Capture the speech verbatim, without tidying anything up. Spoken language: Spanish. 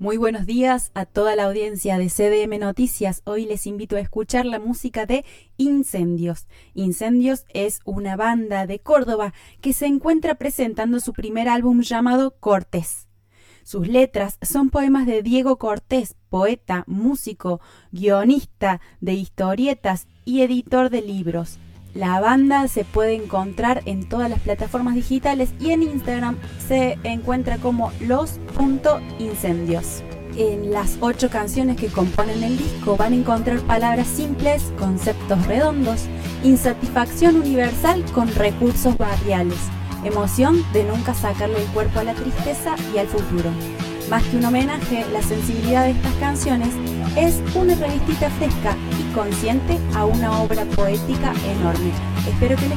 Muy buenos días a toda la audiencia de C D M Noticias. Hoy les invito a escuchar la música de Incendios. Incendios es una banda de Córdoba que se encuentra presentando su primer álbum llamado Cortés. Sus letras son poemas de Diego Cortés, poeta, músico, guionista de historietas y editor de libros. La banda se puede encontrar en todas las plataformas digitales y en Instagram se encuentra como los punto incendios. En las ocho canciones que componen el disco van a encontrar palabras simples, conceptos redondos, insatisfacción universal con recursos barriales, emoción de nunca sacarle el cuerpo a la tristeza y al futuro. Más que un homenaje, la sensibilidad de estas canciones es una revistita fresca y consciente a una obra poética enorme. Espero que les